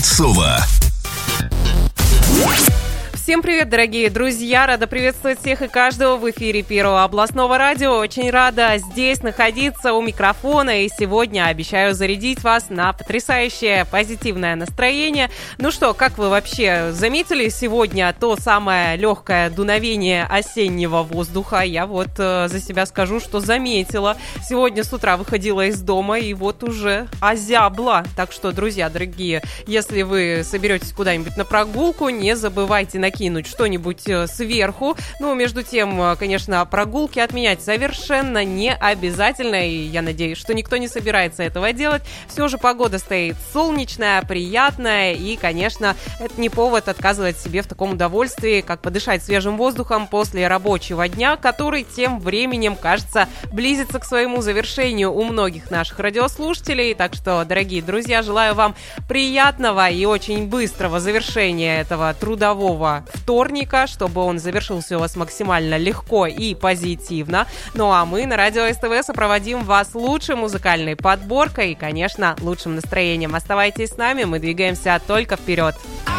Бойцова. Всем привет, дорогие друзья! Рада приветствовать всех и каждого в эфире Первого областного радио. Очень рада здесь находиться у микрофона, и сегодня обещаю зарядить вас на потрясающее позитивное настроение. Ну что, как вы вообще заметили сегодня то самое легкое дуновение осеннего воздуха? Я вот за себя скажу, что заметила. Сегодня с утра выходила из дома и вот уже озябла. Так что, друзья дорогие, если вы соберетесь куда-нибудь на прогулку, не забывайте накинуть что-нибудь сверху. Ну, между тем, конечно, прогулки отменять совершенно не обязательно, и я надеюсь, что никто не собирается этого делать. Все же погода стоит солнечная, приятная, и, конечно, это не повод отказывать себе в таком удовольствии, как подышать свежим воздухом после рабочего дня, который тем временем, кажется, близится к своему завершению у многих наших радиослушателей. Так что, дорогие друзья, желаю вам приятного и очень быстрого завершения этого трудового вторника, чтобы он завершился у вас максимально легко и позитивно. Ну а мы на радио СТВ сопроводим вас лучшей музыкальной подборкой и, конечно, лучшим настроением. Оставайтесь с нами, мы двигаемся только вперед.